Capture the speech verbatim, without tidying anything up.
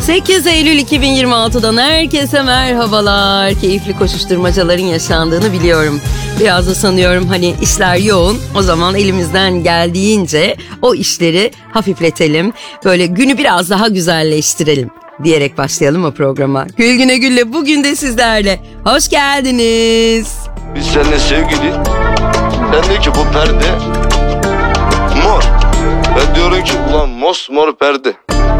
sekiz Eylül iki bin yirmi altıdan herkese merhabalar. Keyifli koşuşturmacaların yaşandığını biliyorum. Biraz da sanıyorum hani işler yoğun. O zaman elimizden geldiğince o işleri hafifletelim. Böyle günü biraz daha güzelleştirelim diyerek başlayalım o programa. Gül Güne Gül'le bugün de sizlerle. Hoş geldiniz. Biz seninle sevgili. Ben diyor ki bu perde mor. Ben diyorum ki ulan mosmor perde.